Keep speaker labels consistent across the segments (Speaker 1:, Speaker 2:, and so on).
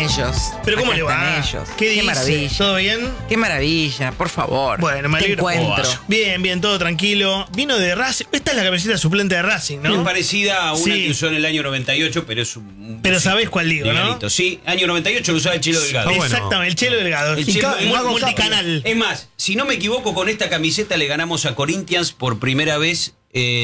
Speaker 1: ellos.
Speaker 2: Pero ¿cómo
Speaker 1: Acá
Speaker 2: le va?
Speaker 1: están ellos.
Speaker 2: ¿Qué dice?
Speaker 1: maravilla.
Speaker 2: ¿Todo bien?
Speaker 1: Qué maravilla, por favor.
Speaker 2: Bueno, me
Speaker 1: Te
Speaker 2: alegro.
Speaker 1: encuentro.
Speaker 2: Bien, todo tranquilo. Vino de Racing. Esta es la camiseta suplente de Racing,
Speaker 3: Es
Speaker 2: ¿no?
Speaker 3: parecida a una
Speaker 2: Sí.
Speaker 3: que usó en el año 98, pero es un...
Speaker 2: Pero sabés cuál digo, ¿no?
Speaker 3: Legalito. Sí, año 98 lo usaba el Chelo Delgado.
Speaker 4: bueno.
Speaker 2: Exactamente, el Chelo Delgado.
Speaker 3: El Chelo-
Speaker 2: Multicanal.
Speaker 3: Es más, si no me equivoco, con esta camiseta le ganamos a Corinthians por primera vez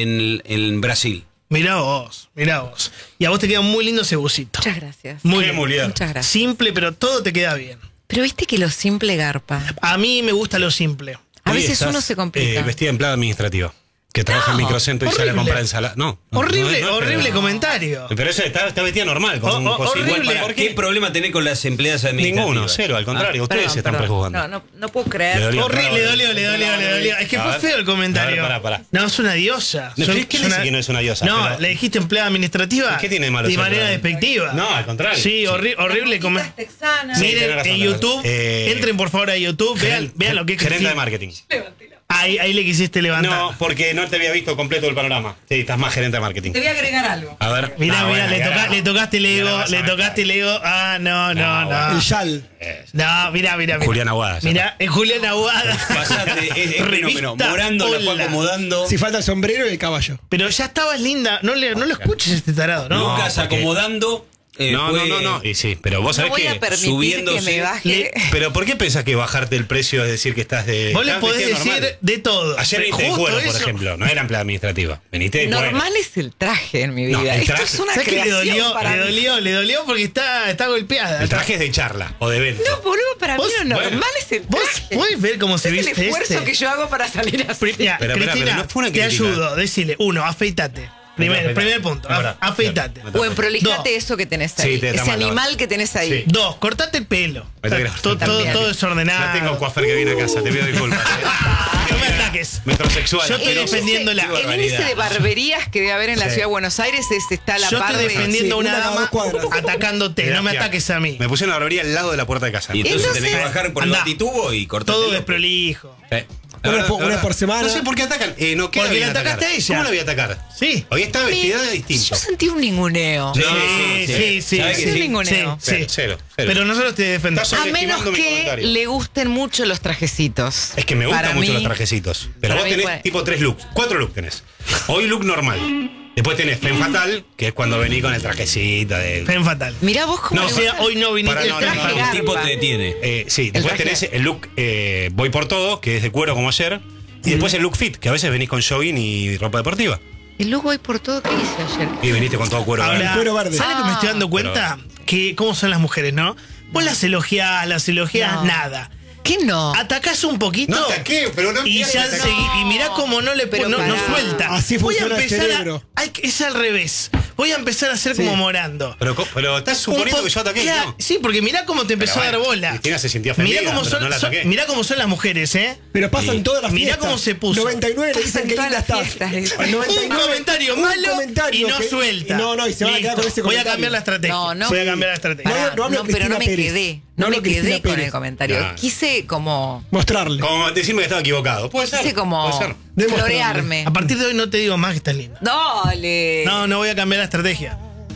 Speaker 3: en Brasil.
Speaker 2: Mirá vos. Y a vos te queda muy lindo ese busito.
Speaker 1: Muchas gracias.
Speaker 2: Muy
Speaker 4: Qué
Speaker 2: bien.
Speaker 4: mulier.
Speaker 1: Muchas gracias.
Speaker 2: Simple, pero todo te queda bien.
Speaker 1: Pero viste que lo simple garpa.
Speaker 2: A mí me gusta lo simple.
Speaker 1: A
Speaker 4: Hoy
Speaker 1: veces
Speaker 4: estás,
Speaker 1: uno se complica.
Speaker 4: Vestida empleada administrativa. Que trabaja en Microcentro y sale a
Speaker 2: horrible.
Speaker 4: comprar ensalada. No.
Speaker 2: Horrible
Speaker 4: pero,
Speaker 2: comentario.
Speaker 4: pero eso está vestida normal. Con
Speaker 2: Horrible.
Speaker 4: igual,
Speaker 3: ¿Por qué problema tenés con las empleadas administrativas?
Speaker 4: Ninguno, cero, al contrario. Ustedes
Speaker 1: Perdón,
Speaker 4: se están
Speaker 1: perdón.
Speaker 4: prejuzgando.
Speaker 1: No puedo creer.
Speaker 4: Le dolió.
Speaker 2: Horrible, le dolió. Es que
Speaker 4: A
Speaker 2: fue
Speaker 4: ver.
Speaker 2: feo el comentario.
Speaker 4: A ver, pará.
Speaker 2: No, es una diosa.
Speaker 4: No, ¿quién dice que no es una diosa?
Speaker 2: No,
Speaker 4: Pero-
Speaker 2: le dijiste empleada administrativa.
Speaker 4: ¿Qué tiene de malo
Speaker 2: De
Speaker 4: ser
Speaker 2: manera
Speaker 4: empleada?
Speaker 2: despectiva.
Speaker 4: No, al contrario.
Speaker 2: Sí, horrible.
Speaker 4: Sí,
Speaker 2: Miren
Speaker 4: tenés razón,
Speaker 2: en
Speaker 4: tenés
Speaker 2: YouTube,
Speaker 4: razón.
Speaker 2: entren por favor a YouTube, vean lo que es
Speaker 4: Gerente
Speaker 2: Cristina.
Speaker 4: de marketing.
Speaker 2: Ahí le quisiste levantar.
Speaker 4: No, porque no te había visto completo el panorama. Sí, estás más gerente de marketing.
Speaker 1: Te voy a agregar algo.
Speaker 4: A ver.
Speaker 2: Mirá,
Speaker 4: Ah, bueno,
Speaker 2: le tocaste el
Speaker 4: ya
Speaker 2: ego,
Speaker 4: la vas a
Speaker 2: le
Speaker 4: ver.
Speaker 2: tocaste el ego. Ah, no.
Speaker 5: El Yal.
Speaker 2: No, mirá.
Speaker 4: Julián Aguada. ya
Speaker 2: Mirá, es Julián Aguada.
Speaker 3: Pasate, es fenómeno.
Speaker 2: Revista
Speaker 3: Morando la fue
Speaker 2: Hola.
Speaker 3: acomodando.
Speaker 5: Si falta el sombrero y el caballo.
Speaker 2: Pero ya estabas linda. No lo escuches este tarado, ¿no?
Speaker 3: Lucas
Speaker 4: porque-
Speaker 3: acomodando.
Speaker 4: No. Y sí, pero vos
Speaker 1: No
Speaker 4: sabés
Speaker 1: voy
Speaker 4: que
Speaker 1: a permitir que
Speaker 3: subiéndose-
Speaker 1: me baje.
Speaker 4: Pero ¿por qué pensás que bajarte el precio es decir que estás de.
Speaker 2: Vos le
Speaker 4: estás
Speaker 2: podés
Speaker 4: vestida
Speaker 2: decir
Speaker 4: normal?
Speaker 2: de todo.
Speaker 4: Ayer viniste de
Speaker 2: Justo
Speaker 4: cuero, por
Speaker 2: eso.
Speaker 4: ejemplo. No era empleada administrativa. Veniste de cuero.
Speaker 1: Normal es el traje en mi vida.
Speaker 4: No, el
Speaker 1: Esto
Speaker 4: traje.
Speaker 1: es una
Speaker 2: ¿Sabes que le
Speaker 1: creación para mí.
Speaker 2: Le dolió porque está golpeada.
Speaker 4: El traje es de charla o de evento.
Speaker 1: No, boludo, para mí
Speaker 2: Vos-
Speaker 1: lo
Speaker 4: bueno,
Speaker 1: normal es el
Speaker 2: ¿Vos
Speaker 1: traje.
Speaker 2: podés ver cómo se
Speaker 1: es el
Speaker 2: viste
Speaker 1: esfuerzo
Speaker 2: este?
Speaker 1: que yo hago para salir así.
Speaker 2: Mira,
Speaker 4: Pero,
Speaker 2: Cristina,
Speaker 4: no fue una
Speaker 2: te
Speaker 4: crítica.
Speaker 2: ayudo. Decile, uno, afeitate. Primer punto,
Speaker 4: Es verdad.
Speaker 2: afeitate.
Speaker 4: Bien,
Speaker 1: Buen, prolijate
Speaker 2: Dos.
Speaker 1: eso que tenés
Speaker 4: Sí,
Speaker 1: ahí.
Speaker 4: está
Speaker 1: Ese
Speaker 4: mal,
Speaker 1: animal que tenés ahí.
Speaker 4: Sí.
Speaker 2: Dos, cortate el pelo.
Speaker 4: Me tengo que-
Speaker 2: Todo
Speaker 1: También.
Speaker 2: desordenado.
Speaker 4: No tengo coafer que viene a casa, te pido disculpas.
Speaker 2: No me ataques.
Speaker 4: Metrosexual.
Speaker 2: Yo estoy
Speaker 4: pero-
Speaker 2: defendiéndola.
Speaker 3: Qué
Speaker 1: El índice de barberías que debe haber en la
Speaker 4: Sí.
Speaker 1: ciudad de Buenos Aires está a la
Speaker 2: Yo
Speaker 1: par
Speaker 2: estoy
Speaker 1: de...
Speaker 2: defendiendo a
Speaker 5: Sí,
Speaker 2: una
Speaker 5: una cada
Speaker 2: dama
Speaker 5: 2 cuadras.
Speaker 2: atacándote. No me
Speaker 4: Fiaca.
Speaker 2: ataques a mí.
Speaker 4: Me pusieron la barbería al lado de la puerta de casa.
Speaker 3: Y entonces
Speaker 1: Entonces-
Speaker 3: tenés que bajar por el
Speaker 2: Andá.
Speaker 3: batitubo y cortar.
Speaker 2: Todo desprolijo.
Speaker 5: Una por semana.
Speaker 4: No sé por qué atacan. No, ¿qué
Speaker 2: Porque
Speaker 4: la
Speaker 2: la
Speaker 4: voy a
Speaker 2: atacaste
Speaker 4: atacar?
Speaker 2: a ella.
Speaker 4: ¿Cómo la voy a atacar?
Speaker 2: Sí.
Speaker 4: Hoy está vestida de
Speaker 1: Yo
Speaker 4: distinto.
Speaker 1: sentí un ninguneo.
Speaker 3: Sí,
Speaker 2: Sí.
Speaker 3: ¿Sabe que
Speaker 1: Sí,
Speaker 3: sí?
Speaker 1: ninguneo.
Speaker 2: Sí.
Speaker 4: Cero.
Speaker 2: Pero nosotros te defendemos.
Speaker 4: Estás
Speaker 1: A menos
Speaker 4: subestimando mi
Speaker 1: que
Speaker 4: comentario.
Speaker 1: le gusten mucho los trajecitos.
Speaker 4: Es que me gustan
Speaker 1: Para
Speaker 4: mucho
Speaker 1: mí-
Speaker 4: los trajecitos. Pero
Speaker 1: para
Speaker 4: vos
Speaker 1: mí
Speaker 4: tenés
Speaker 1: fue-
Speaker 4: tipo 3 looks. 4 looks tenés. Hoy look normal. Después tenés Femme Fatal, que es cuando venís con el trajecito de.
Speaker 2: Fen fatal.
Speaker 1: Mirá vos cómo
Speaker 4: No,
Speaker 1: le
Speaker 2: O sea,
Speaker 1: gusta
Speaker 2: hoy no viniste.
Speaker 4: Para-
Speaker 1: el
Speaker 4: no,
Speaker 1: traje
Speaker 4: no,
Speaker 1: garpa.
Speaker 3: Un tipo te detiene.
Speaker 4: Sí, después
Speaker 1: traje.
Speaker 4: tenés el look Voy por todo, que es de cuero como ayer. Y después el look fit, que a veces venís con jogging y ropa deportiva.
Speaker 1: El look voy por todo que hice ayer.
Speaker 4: Y viniste con todo cuero.
Speaker 2: Ahora,
Speaker 4: verde.
Speaker 5: cuero verde.
Speaker 2: ¿sabes lo que me estoy dando cuenta? Que cómo son las mujeres, ¿no? Vos las elogiás,
Speaker 1: No.
Speaker 2: nada.
Speaker 1: ¿Qué no?
Speaker 2: Atacás un poquito.
Speaker 4: No ataqué, pero no
Speaker 2: Y
Speaker 4: quiero
Speaker 2: ya
Speaker 4: atacar.
Speaker 2: seguí. Y mirá cómo no le
Speaker 1: Pero
Speaker 2: no
Speaker 1: pará.
Speaker 2: suelta.
Speaker 5: Así
Speaker 2: Voy a
Speaker 5: funciona el
Speaker 2: empezar
Speaker 5: cerebro.
Speaker 2: es al revés. Voy a empezar a hacer
Speaker 5: Sí.
Speaker 2: como Morando.
Speaker 4: Pero estás suponiendo que yo ataqué.
Speaker 2: Claro,
Speaker 4: No.
Speaker 2: sí, porque mirá cómo te empezó
Speaker 4: Pero
Speaker 2: a dar
Speaker 4: bueno,
Speaker 2: bola.
Speaker 4: Cristina se sintió ofendida,
Speaker 2: Mirá cómo
Speaker 4: pero
Speaker 2: son,
Speaker 4: no la ataqué.
Speaker 2: mirá cómo son las mujeres, ¿eh?
Speaker 5: Pero pasan
Speaker 4: Sí.
Speaker 5: todas las
Speaker 2: Mirá
Speaker 5: fiestas.
Speaker 2: cómo se puso.
Speaker 5: 99 le dicen
Speaker 1: Pasan
Speaker 5: que
Speaker 1: todas
Speaker 5: linda
Speaker 1: las
Speaker 5: estás.
Speaker 1: fiestas.
Speaker 5: Al 99,
Speaker 2: Un comentario malo
Speaker 5: comentario
Speaker 2: y no
Speaker 5: que-
Speaker 2: suelta.
Speaker 5: y se van a quedar con ese
Speaker 2: Voy a
Speaker 5: comentario.
Speaker 2: cambiar la estrategia.
Speaker 1: No.
Speaker 2: Voy a cambiar la estrategia.
Speaker 1: Pará,
Speaker 5: No hablo
Speaker 1: pero no
Speaker 5: Cristina
Speaker 1: me
Speaker 5: Pérez.
Speaker 1: quedé.
Speaker 5: No
Speaker 1: No me
Speaker 5: hablo Cristina
Speaker 1: quedé con
Speaker 5: Pérez.
Speaker 1: el comentario.
Speaker 4: No.
Speaker 1: Quise como
Speaker 5: Mostrarle.
Speaker 4: Como decirme que estaba equivocado. Puede ser.
Speaker 1: Quise como
Speaker 4: Puede ser.
Speaker 5: Demostrarle.
Speaker 1: florearme.
Speaker 2: A partir de hoy no te digo más que estás linda.
Speaker 1: Dale.
Speaker 2: No voy a cambiar la estrategia.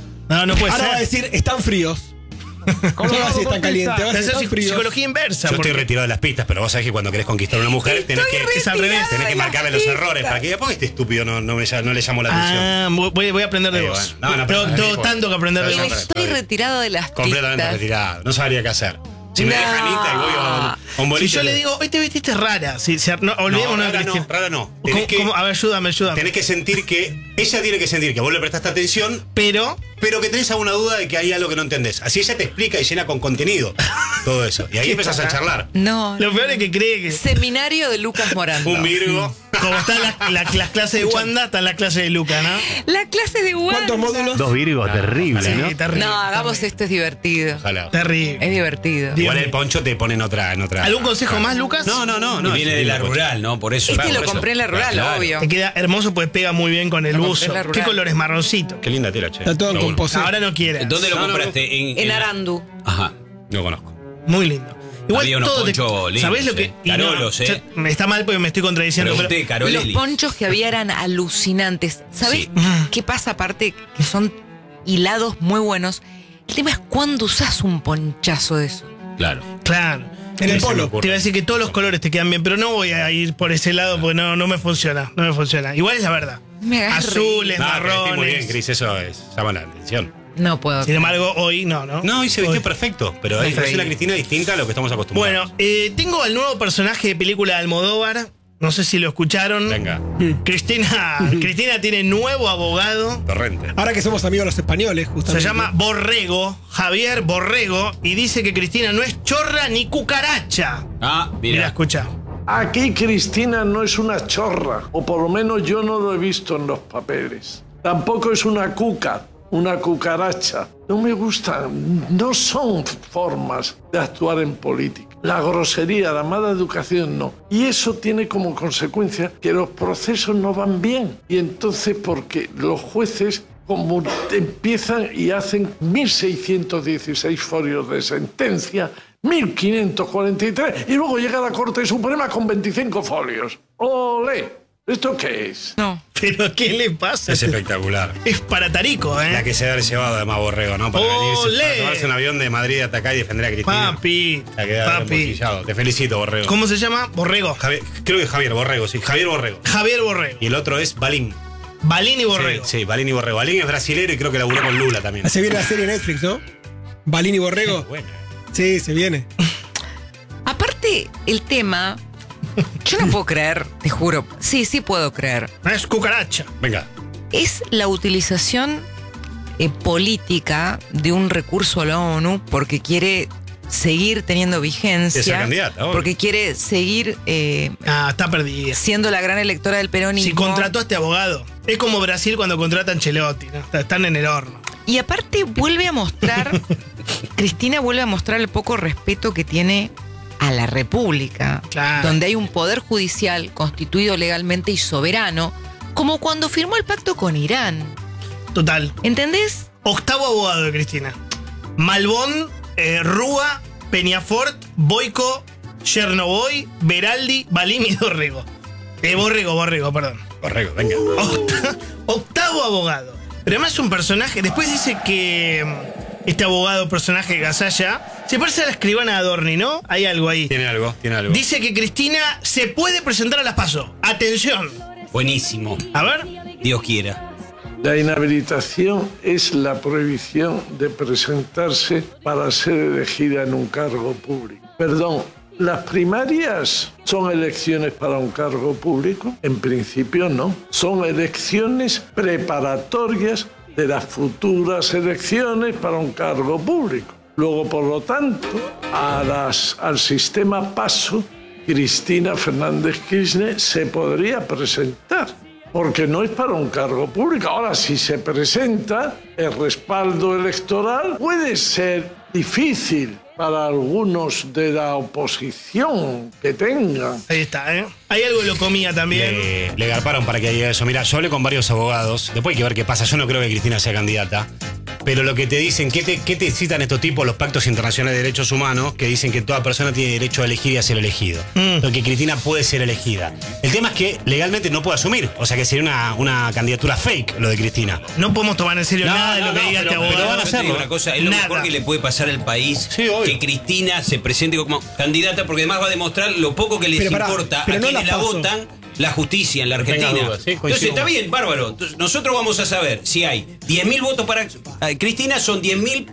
Speaker 2: No puede
Speaker 5: Ahora va a
Speaker 2: ser.
Speaker 5: decir, están fríos. ¿Cómo va a decir están calientes? Va a
Speaker 2: Pero
Speaker 5: decir,
Speaker 2: eso
Speaker 5: están
Speaker 2: es
Speaker 5: fríos.
Speaker 2: psicología inversa.
Speaker 4: Yo
Speaker 2: porque-
Speaker 4: estoy retirado de las pistas, pero vos sabés que cuando querés conquistar a una mujer tenés que,
Speaker 2: Es al revés.
Speaker 4: tenés que
Speaker 1: de
Speaker 4: marcarle
Speaker 1: las
Speaker 4: los
Speaker 1: pistas.
Speaker 4: errores. ¿Para qué? Porque este estúpido no le llamó la atención.
Speaker 2: Ah, voy a aprender de
Speaker 4: Ahí,
Speaker 2: vos.
Speaker 4: bueno. No, pero-
Speaker 2: Tengo tanto que aprender de
Speaker 4: Pero-
Speaker 2: vos.
Speaker 1: Estoy retirado de las
Speaker 4: Completamente
Speaker 1: pistas.
Speaker 4: retirado. No sabría qué hacer. Si me dejan Anita y voy a un
Speaker 2: Si
Speaker 4: boliche.
Speaker 2: yo le digo, hoy te vestiste rara. No, olvidémonos de
Speaker 4: rara no,
Speaker 2: Cristina.
Speaker 4: rara no.
Speaker 2: ¿Cómo-
Speaker 4: Tenés que,
Speaker 2: cómo? A ver, ayúdame.
Speaker 4: tenés que sentir que. Ella tiene que sentir que vos le prestaste atención,
Speaker 2: Pero
Speaker 4: pero que tenés alguna duda de que hay algo que no entendés. Así ella te explica y llena con contenido todo eso. Y ahí empezás a charlar.
Speaker 1: No.
Speaker 2: lo peor es que cree que.
Speaker 1: Seminario de Lucas Morando.
Speaker 4: Un Virgo.
Speaker 2: Como están las clases de Wanda, están las clases de Luca, ¿no?
Speaker 1: La clase de Wanda.
Speaker 5: ¿Cuántos módulos?
Speaker 6: Dos Virgos, terrible,
Speaker 2: Sí,
Speaker 6: ¿no?
Speaker 2: terrible.
Speaker 1: No, hagamos esto, es divertido.
Speaker 4: Ojalá.
Speaker 2: Terrible.
Speaker 1: Es divertido.
Speaker 2: Dios
Speaker 4: Igual
Speaker 2: mío.
Speaker 4: el poncho te pone en otra.
Speaker 2: ¿Algún consejo más, Lucas?
Speaker 4: No.
Speaker 3: Y viene de la rural, ¿no? Por eso.
Speaker 1: Este
Speaker 4: Claro,
Speaker 1: lo
Speaker 4: por eso.
Speaker 1: compré en la rural,
Speaker 4: Claro.
Speaker 1: obvio.
Speaker 2: Te queda hermoso, pues pega muy bien con el
Speaker 1: Lo compré
Speaker 2: buzo.
Speaker 1: en la rural.
Speaker 2: ¿Qué color es? Marroncito.
Speaker 4: Qué linda tela, che.
Speaker 5: Está todo en
Speaker 4: Pero bueno,
Speaker 5: composición.
Speaker 2: Ahora no quiere.
Speaker 3: ¿Dónde lo
Speaker 4: No, no,
Speaker 3: compraste?
Speaker 1: En Arandú.
Speaker 3: Ajá.
Speaker 4: No conozco.
Speaker 2: Muy lindo.
Speaker 3: Había unos ponchos lindos,
Speaker 2: ¿Sabés lo que? y no,
Speaker 3: Carolos,
Speaker 2: ya- me está mal porque me estoy contradiciendo.
Speaker 3: Pregunté,
Speaker 2: Pero,
Speaker 1: Los
Speaker 3: Carolelli.
Speaker 1: ponchos que había eran alucinantes. ¿Sabés
Speaker 3: Sí.
Speaker 1: qué pasa aparte? Que son hilados muy buenos. El tema es cuándo usás un ponchazo de eso.
Speaker 3: Claro.
Speaker 2: Claro.
Speaker 5: En el polo.
Speaker 2: Te iba a decir que todos los colores te quedan bien, pero no voy a ir por ese lado porque no me funciona. No me funciona. Igual es la verdad.
Speaker 1: Me hagas
Speaker 2: Azules,
Speaker 4: No, que vestís muy bien,
Speaker 2: marrones.
Speaker 4: Cris, eso llama la atención.
Speaker 1: reír. No puedo.
Speaker 2: Sin embargo, hoy no.
Speaker 4: No, y se vistió
Speaker 2: Hoy.
Speaker 4: perfecto, pero es
Speaker 1: Perfecto.
Speaker 4: una Cristina distinta a lo que estamos acostumbrados.
Speaker 2: Bueno, tengo al nuevo personaje de película de Almodóvar. No sé si lo escucharon.
Speaker 4: Venga,
Speaker 2: Cristina tiene nuevo abogado.
Speaker 4: torrente.
Speaker 5: Ahora que somos amigos los españoles,
Speaker 2: Se
Speaker 5: justamente.
Speaker 2: llama Borrego, Javier Borrego, y dice que Cristina no es chorra ni cucaracha.
Speaker 3: Ah,
Speaker 2: Mira,
Speaker 3: mira.
Speaker 2: escucha.
Speaker 6: Aquí Cristina no es una chorra, o por lo menos yo no lo he visto en los papeles. Tampoco es una cuca, una cucaracha. No me gustan, no son formas de actuar en política. La grosería, la mala educación, no. Y eso tiene como consecuencia que los procesos no van bien. Y entonces, porque los jueces como empiezan y hacen 1.616 folios de sentencia, 1.543, y luego llega a la Corte Suprema con 25 folios. ¡Olé! ¿Esto qué es?
Speaker 1: No.
Speaker 2: Pero ¿qué le pasa?
Speaker 4: Es espectacular.
Speaker 2: Es para Tarico, ¿eh?
Speaker 4: La que se debe haber llevado además Borrego, ¿no? Para venirse,
Speaker 2: ¡Olé!
Speaker 4: para tomarse un avión de Madrid a atacar y defender a Cristina.
Speaker 2: Papi,
Speaker 4: La que debe haber
Speaker 2: papi.
Speaker 4: embolsillado. Te felicito, Borrego.
Speaker 2: ¿Cómo se llama? Borrego.
Speaker 4: Creo que Javier Borrego, sí. Javier Borrego.
Speaker 2: Javier Borrego.
Speaker 4: Y el otro es Balín.
Speaker 2: Balín y Borrego.
Speaker 4: Sí, Balín y Borrego. Balín es brasilero y creo que laburó con Lula también.
Speaker 5: Se viene la serie Netflix, ¿no? Balín y Borrego.
Speaker 4: Bueno.
Speaker 5: Sí, se viene.
Speaker 1: Aparte, el tema. Yo no puedo creer, te juro. Sí puedo creer.
Speaker 2: No es cucaracha.
Speaker 4: Venga.
Speaker 1: Es la utilización política de un recurso a la ONU porque quiere seguir teniendo vigencia.
Speaker 4: Es la candidata, obvio.
Speaker 1: Porque quiere seguir
Speaker 2: Está perdida.
Speaker 1: siendo la gran electora del peronismo.
Speaker 2: Si contrató a este abogado. Es como Brasil cuando contratan Ancelotti, ¿no? Están en el horno.
Speaker 1: Y aparte vuelve a mostrar, Cristina vuelve a mostrar el poco respeto que tiene a la República,
Speaker 2: Claro.
Speaker 1: donde hay un poder judicial constituido legalmente y soberano, como cuando firmó el pacto con Irán.
Speaker 2: Total.
Speaker 1: ¿Entendés?
Speaker 2: Octavo abogado de Cristina. Malbón, Rúa, Peñafort, Boico, Chernoboy, Beraldi, Balín y Borrego. Borrego, perdón.
Speaker 4: Borrego, venga.
Speaker 2: Octavo abogado. Pero además es un personaje. Después dice que este abogado, personaje Gasalla, se parece a la escribana de Adorni, ¿no? Hay algo ahí.
Speaker 4: Tiene algo.
Speaker 2: Dice que Cristina se puede presentar a las PASO. Atención.
Speaker 3: Buenísimo.
Speaker 2: A ver.
Speaker 3: Dios quiera.
Speaker 6: La inhabilitación es la prohibición de presentarse para ser elegida en un cargo público. Perdón, ¿las primarias son elecciones para un cargo público? En principio no. Son elecciones preparatorias de las futuras elecciones para un cargo público. Luego, por lo tanto, al sistema PASO, Cristina Fernández Kirchner se podría presentar, porque no es para un cargo público. Ahora, si se presenta, el respaldo electoral puede ser difícil para algunos de la oposición que tengan.
Speaker 2: Ahí está, ¿eh? Hay algo de lo comía también.
Speaker 4: Le garparon para que haya eso. Mira, yo hablé con varios abogados. Después hay que ver qué pasa. Yo no creo que Cristina sea candidata. Pero lo que te dicen, ¿qué te citan estos tipos? Los pactos internacionales de derechos humanos, que dicen que toda persona tiene derecho a elegir y a ser elegido. Lo que Cristina puede ser elegida. El tema es que legalmente no puede asumir. O sea que sería una candidatura fake lo de Cristina.
Speaker 2: No podemos tomar en serio
Speaker 4: No,
Speaker 2: nada de lo
Speaker 4: no,
Speaker 2: que
Speaker 4: no,
Speaker 2: diga
Speaker 4: pero-
Speaker 2: este
Speaker 4: pero
Speaker 2: abogado.
Speaker 4: van a
Speaker 3: Yo te digo
Speaker 4: hacerlo.
Speaker 3: una cosa, es lo
Speaker 2: Nada.
Speaker 3: mejor que le puede pasar al país
Speaker 4: Sí, obvio.
Speaker 3: que Cristina se presente como candidata, porque además va a demostrar lo poco que les
Speaker 5: Pero pará,
Speaker 3: importa
Speaker 5: pero
Speaker 3: a
Speaker 5: no
Speaker 3: quienes
Speaker 5: las
Speaker 3: la
Speaker 5: paso.
Speaker 3: votan la justicia en la
Speaker 4: No tenga
Speaker 3: Argentina.
Speaker 4: dudas, sí,
Speaker 3: Entonces
Speaker 4: coincido.
Speaker 3: está bien, bárbaro. Entonces, nosotros vamos a saber si hay 10.000 votos para Cristina, son 10.000